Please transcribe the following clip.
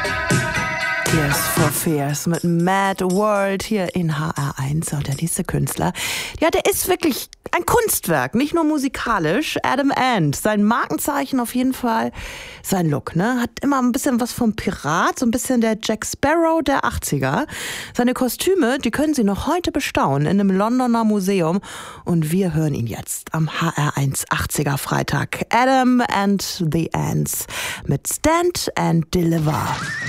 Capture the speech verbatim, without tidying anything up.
Tears for Fears mit Mad World hier in H R eins. Und der nächste Künstler, ja, der ist wirklich ein Kunstwerk, nicht nur musikalisch. Adam Ant, sein Markenzeichen auf jeden Fall, sein Look, ne? Hat immer ein bisschen was vom Pirat, so ein bisschen der Jack Sparrow der achtziger. Seine Kostüme, die können Sie noch heute bestaunen in einem Londoner Museum. Und wir hören ihn jetzt am H R eins achtziger Freitag. Adam and the Ants mit Stand and Deliver.